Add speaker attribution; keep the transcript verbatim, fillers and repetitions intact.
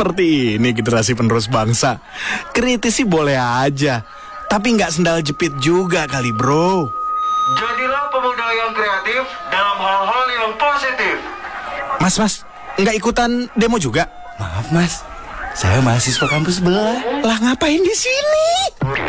Speaker 1: Seperti ini generasi penerus bangsa. Kritis sih boleh aja, tapi nggak sendal jepit juga kali bro.
Speaker 2: Jadilah pemuda yang kreatif dalam hal-hal yang positif.
Speaker 1: Mas, mas, nggak ikutan demo juga?
Speaker 3: Maaf mas, saya mahasiswa kampus sebelah.
Speaker 1: Lah ngapain di sini?